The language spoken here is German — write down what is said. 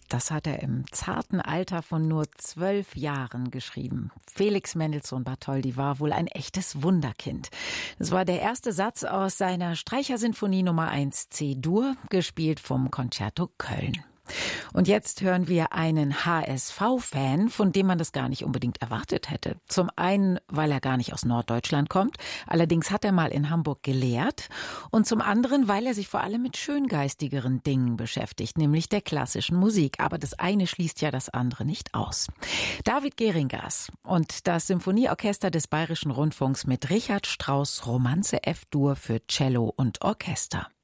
Das hat er im zarten Alter von nur 12 Jahren geschrieben. Felix Mendelssohn Bartholdy war wohl ein echtes Wunderkind. Es war der erste Satz aus seiner Streichersinfonie Nummer 1 C-Dur, gespielt vom Concerto Köln. Und jetzt hören wir einen HSV-Fan, von dem man das gar nicht unbedingt erwartet hätte. Zum einen, weil er gar nicht aus Norddeutschland kommt, allerdings hat er mal in Hamburg gelehrt. Und zum anderen, weil er sich vor allem mit schöngeistigeren Dingen beschäftigt, nämlich der klassischen Musik. Aber das eine schließt ja das andere nicht aus. David Geringers und das Symphonieorchester des Bayerischen Rundfunks mit Richard Strauss Romanze F-Dur für Cello und Orchester.